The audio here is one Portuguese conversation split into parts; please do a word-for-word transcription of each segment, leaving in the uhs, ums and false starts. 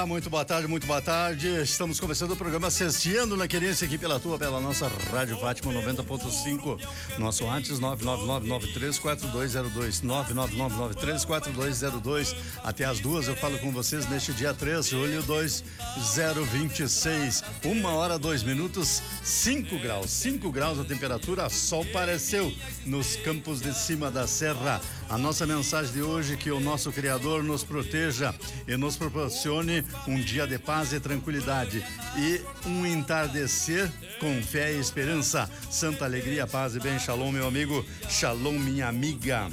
Muito boa tarde, muito boa tarde. Estamos começando o programa Cestiando na Querência aqui pela tua, pela nossa Rádio Fátima noventa ponto cinco. Nosso WhatsApp nove nove nove nove três quatro dois zero dois, nove nove nove nove três quatro dois zero dois. Até as duas eu falo com vocês neste dia três de julho de dois mil e vinte e seis. Uma hora, dois minutos, cinco graus. cinco graus a temperatura, sol pareceu nos campos de cima da serra. A nossa mensagem de hoje: que o nosso Criador nos proteja e nos proporcione um dia de paz e tranquilidade e um entardecer com fé e esperança. Santa alegria, paz e bem. Shalom, meu amigo. Shalom, minha amiga.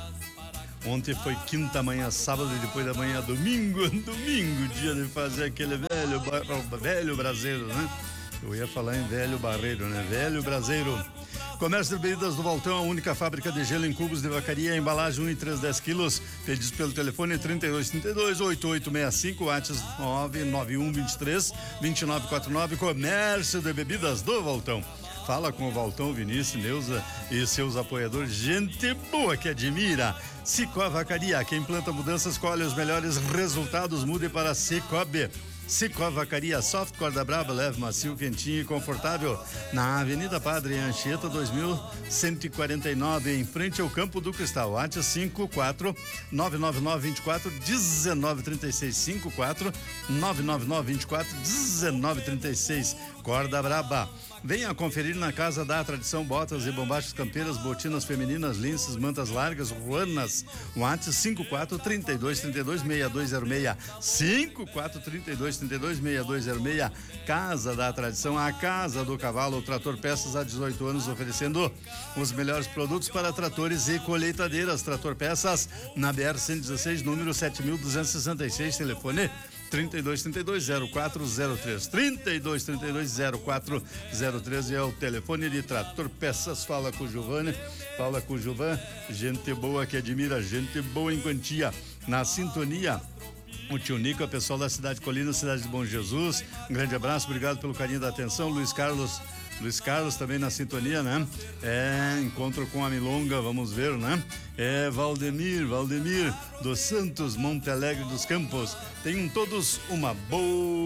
Ontem foi quinta, manhã sábado e depois da manhã domingo. Domingo, dia de fazer aquele velho, velho braseiro, né? Eu ia falar em velho barreiro, né? Velho braseiro. Comércio de bebidas do Valtão, a única fábrica de gelo em cubos de vacaria, embalagem um e três, dez quilos. Pedidos pelo telefone trinta e dois, trinta e dois, oito oito seis cinco, WhatsApp nove nove um dois três, dois nove quatro nove. Comércio de bebidas do Valtão. Fala com o Valtão, Vinícius, Neuza e seus apoiadores. Gente boa que admira. Cicobi Vacaria, quem planta mudanças colhe os melhores resultados. Mude para Cicobi. Cicobi Vacaria, soft corda brava, leve, macio, quentinho e confortável. Na Avenida Padre Anchieta dois mil cento e quarenta e nove, em frente ao Campo do Cristal. WhatsApp cinco quatro nove nove nove dois quatro um nove três seis, cinco quatro nove nove nove dois quatro um nove três seis. Corda braba. Venha conferir na Casa da Tradição botas e bombachas campeiras, botinas femininas, linces, mantas largas, ruanas. WhatsApp cinco quatro três dois três dois, seis dois zero seis, cinco quatro três dois três dois, seis dois zero seis. Casa da Tradição, a Casa do Cavalo, o Trator Peças há dezoito anos, oferecendo os melhores produtos para tratores e colheitadeiras. Trator Peças na B R cento e dezesseis, número sete mil duzentos e sessenta e seis, telefone trinta e dois, trinta e dois, zero quatro zero três, trinta e dois, trinta e dois, zero quatro zero três é o telefone de Trator Peças. Fala com o Giovanni, fala com o Gilvan, gente boa que admira, gente boa em quantia. Na sintonia, o tio Nico, a pessoal da cidade de Colina, cidade de Bom Jesus, um grande abraço, obrigado pelo carinho da atenção. Luiz Carlos Luiz Carlos também na sintonia, né? É, encontro com a Milonga, vamos ver, né? É, Valdemir, Valdemir dos Santos, Monte Alegre dos Campos. Tenham todos uma boa